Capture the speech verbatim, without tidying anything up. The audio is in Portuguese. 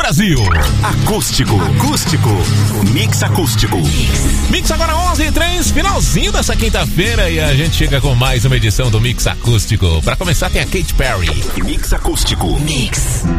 Brasil. Acústico, acústico, Mix Acústico. Mix agora onze e três, finalzinho dessa quinta-feira e a gente chega com mais uma edição do Mix Acústico. Pra começar tem a Katy Perry. Mix Acústico. Mix.